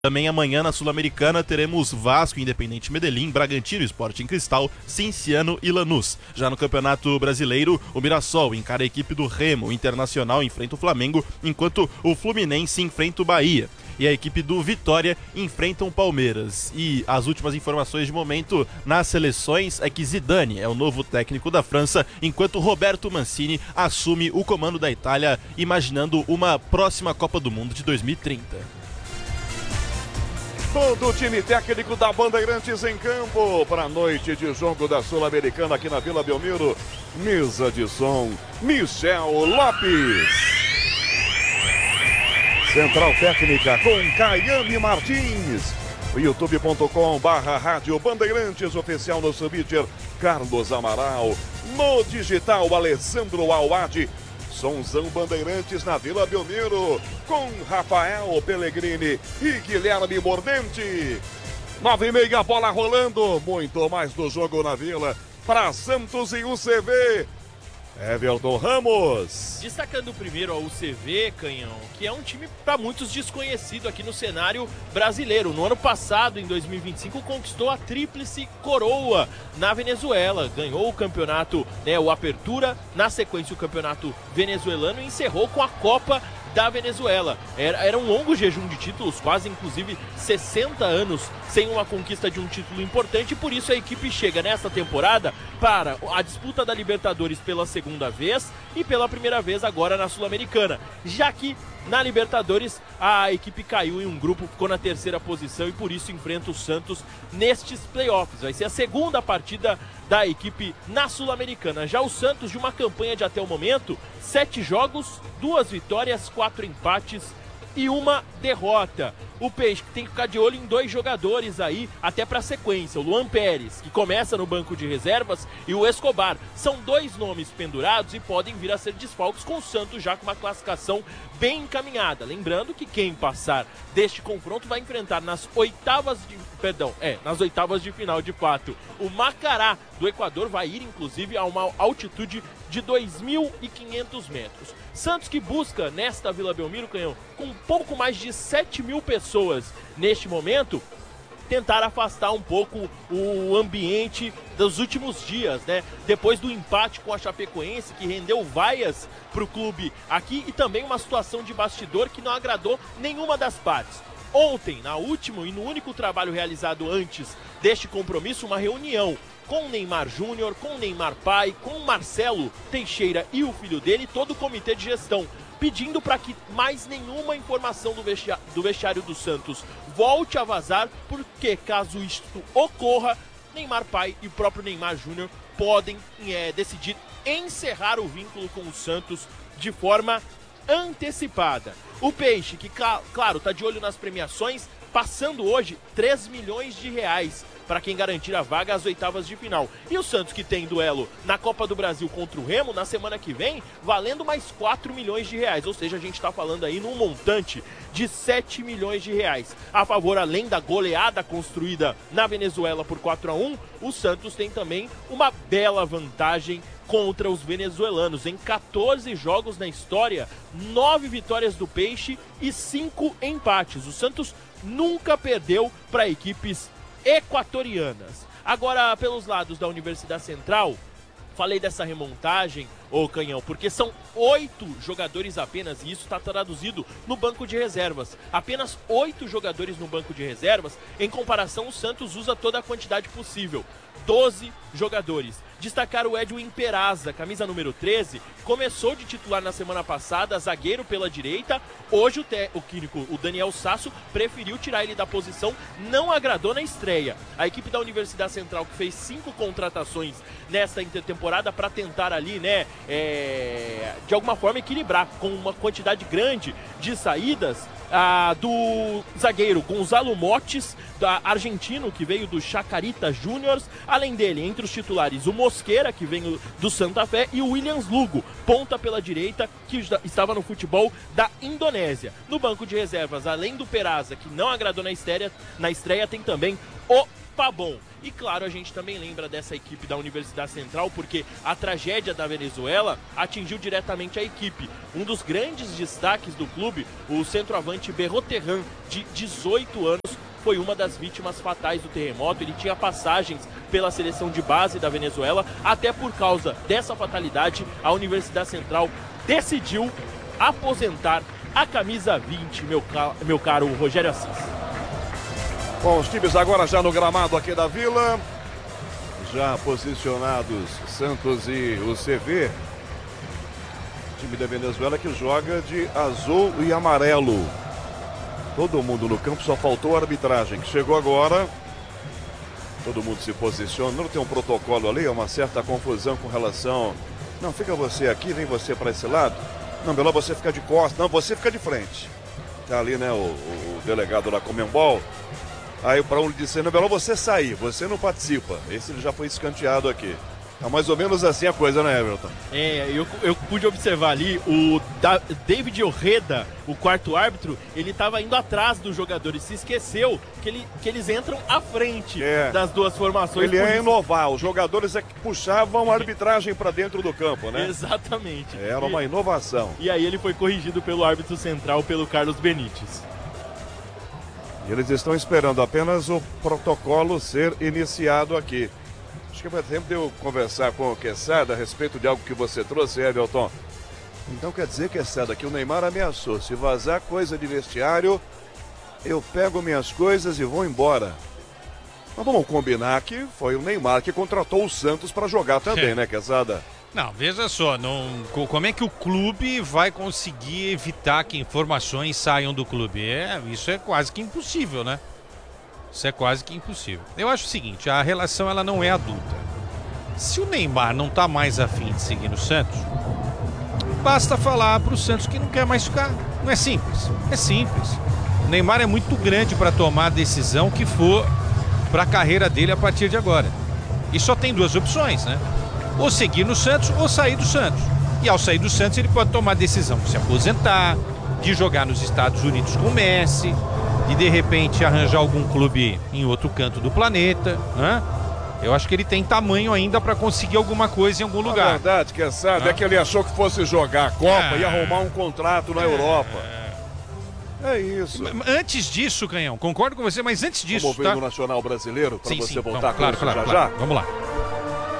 Também amanhã na Sul-Americana teremos Vasco, Independente Medellín, Bragantino, Sporting Cristal, Cinciano e Lanús. Já no Campeonato Brasileiro, o Mirassol encara a equipe do Remo, o Internacional enfrenta o Flamengo, enquanto o Fluminense enfrenta o Bahia. E a equipe do Vitória enfrenta o Palmeiras. E as últimas informações de momento nas seleções é que Zidane é o novo técnico da França, enquanto Roberto Mancini assume o comando da Itália, imaginando uma próxima Copa do Mundo de 2030. Todo o time técnico da Bandeirantes em campo para a noite de jogo da Sul-Americana aqui na Vila Belmiro. Mesa de som, Michel Lopes. Central técnica com Caiane Martins. youtube.com/rádio Bandeirantes oficial no Twitter, Carlos Amaral. No digital, Alessandro Alwadi. Sonzão Bandeirantes na Vila Belmiro, com Rafael Pellegrini e Guilherme Mordente. 9h30, bola rolando, muito mais do jogo na Vila, para Santos e UCV. Everton Ramos. Destacando primeiro a UCV, Canhão, que é um time para muitos desconhecido aqui no cenário brasileiro. No ano passado, em 2025, conquistou a tríplice coroa na Venezuela. Ganhou o campeonato, o Apertura, na sequência o campeonato venezuelano e encerrou com a Copa da Venezuela. Era um longo jejum de títulos, quase inclusive 60 anos sem uma conquista de um título importante, e por isso a equipe chega nesta temporada para a disputa da Libertadores pela segunda vez e pela primeira vez agora na Sul-Americana, já que na Libertadores a equipe caiu em um grupo, ficou na terceira posição e por isso enfrenta o Santos nestes playoffs. Vai ser a segunda partida da equipe na Sul-Americana. Já o Santos, de uma campanha de até o momento 7 jogos, 2 vitórias, 4 empates e 1 derrota. O Peixe que tem que ficar de olho em 2 jogadores aí, até para a sequência. O Luan Pérez, que começa no banco de reservas, e o Escobar. São 2 nomes pendurados e podem vir a ser desfalques, com o Santos já com uma classificação bem encaminhada. Lembrando que quem passar deste confronto vai enfrentar nas oitavas de final de fato. O Macará do Equador vai ir inclusive a uma altitude de 2.500 metros. Santos que busca nesta Vila Belmiro, Canhão, com um pouco mais de 7.000 pessoas neste momento, tentar afastar um pouco o ambiente dos últimos dias, depois do empate com a Chapecoense, que rendeu vaias para o clube aqui, e também uma situação de bastidor que não agradou nenhuma das partes. Ontem, na última e no único trabalho realizado antes deste compromisso, uma reunião com Neymar Júnior, com Neymar pai, com Marcelo Teixeira e o filho dele, todo o comitê de gestão, pedindo para que mais nenhuma informação do vestiário do Santos volte a vazar, porque caso isto ocorra, Neymar pai e o próprio Neymar Júnior podem decidir encerrar o vínculo com o Santos de forma antecipada. O Peixe, que claro, está de olho nas premiações, passando hoje 3 milhões de reais para quem garantir a vaga às oitavas de final. E o Santos, que tem duelo na Copa do Brasil contra o Remo na semana que vem, valendo mais 4 milhões de reais. Ou seja, a gente está falando aí num montante de 7 milhões de reais. A favor, além da goleada construída na Venezuela por 4-1, o Santos tem também uma bela vantagem contra os venezuelanos. Em 14 jogos na história, 9 vitórias do Peixe e 5 empates. O Santos nunca perdeu para equipes equatorianas. Agora, pelos lados da Universidade Central, falei dessa remontagem, Canhão, porque são 8 jogadores apenas, e isso está traduzido no banco de reservas. Apenas 8 jogadores no banco de reservas. Em comparação, o Santos usa toda a quantidade possível, 12 jogadores. Destacar o Edwin Peraza, camisa número 13, começou de titular na semana passada, zagueiro pela direita. Hoje o técnico, o Daniel Sasso, preferiu tirar ele da posição, não agradou na estreia. A equipe da Universidade Central, que fez 5 contratações nesta intertemporada para tentar ali, de alguma forma equilibrar com uma quantidade grande de saídas, do zagueiro Gonzalo Motes, argentino, que veio do Chacarita Juniors. Além dele, entre os titulares, o Mosquera, que vem do Santa Fé, e o Williams Lugo, ponta pela direita, que estava no futebol da Indonésia. No banco de reservas, além do Peraza, que não agradou na estreia, tem também o Pabon. E claro, a gente também lembra dessa equipe da Universidade Central, porque a tragédia da Venezuela atingiu diretamente a equipe. Um dos grandes destaques do clube, o centroavante Berroterran, de 18 anos, foi uma das vítimas fatais do terremoto. Ele tinha passagens pela seleção de base da Venezuela. Até por causa dessa fatalidade, a Universidade Central decidiu aposentar a camisa 20, meu caro Rogério Assis. Bom, os times agora já no gramado aqui da Vila, já posicionados Santos e o CV. O time da Venezuela que joga de azul e amarelo. Todo mundo no campo, só faltou a arbitragem, que chegou agora. Todo mundo se posiciona, não tem um protocolo ali, é uma certa confusão com relação... Não, fica você aqui, vem você para esse lado. Não, melhor você ficar de costas, não, você fica de frente. Tá ali, né, o delegado da Conmebol. Aí para um disse, não, melhor você sair, você não participa. Esse ele já foi escanteado aqui. É mais ou menos assim a coisa, né, Everton? Eu pude observar ali, o David Orreda, o quarto árbitro, ele estava indo atrás dos jogadores, se esqueceu que eles entram à frente das duas formações. Ele ia inovar, os jogadores é que puxavam a arbitragem para dentro do campo, né? Exatamente. Era uma inovação. E aí ele foi corrigido pelo árbitro central, pelo Carlos Benítez. E eles estão esperando apenas o protocolo ser iniciado aqui. Acho que vai tempo de eu conversar com o Quesada a respeito de algo que você trouxe, Everton. Então quer dizer, Quesada, que o Neymar ameaçou, se vazar coisa de vestiário, eu pego minhas coisas e vou embora. Mas vamos combinar que foi o Neymar que contratou o Santos para jogar também, né, Quesada? Não, veja só, como é que o clube vai conseguir evitar que informações saiam do clube? Isso é quase que impossível, né? Isso é quase que impossível. Eu acho o seguinte, a relação ela não é adulta. Se o Neymar não tá mais afim de seguir no Santos, basta falar pro Santos que não quer mais ficar. Não é simples? É simples. O Neymar é muito grande para tomar a decisão que for para a carreira dele a partir de agora. E só tem duas opções, né? Ou seguir no Santos ou sair do Santos. E ao sair do Santos ele pode tomar a decisão de se aposentar, de jogar nos Estados Unidos com o Messi, de repente arranjar algum clube em outro canto do planeta, né? Eu acho que ele tem tamanho ainda para conseguir alguma coisa em algum lugar. A verdade, quem sabe, é que ele achou que fosse jogar a Copa e arrumar um contrato na Europa. É isso. Antes disso, Canhão, concordo com você, mas antes disso, Vamos ver o Nacional Brasileiro para você sim, voltar claro, com isso já. Claro. Vamos lá.